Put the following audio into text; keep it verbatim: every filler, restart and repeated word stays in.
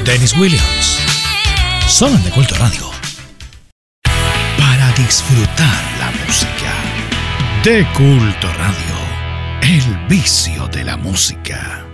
Dennis Williams. Solo en De Culto Radio. Para disfrutar la música. De Culto Radio. El vicio de la música.